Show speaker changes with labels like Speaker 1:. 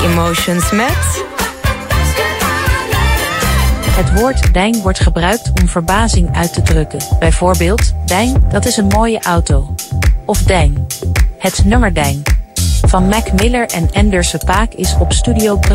Speaker 1: Happy Emotions met...
Speaker 2: Het woord dang wordt gebruikt om verbazing uit te drukken. Bijvoorbeeld, dang, dat is een mooie auto. Of dang. Het nummer dang van Mac Miller en Anderson .Paak is op Studio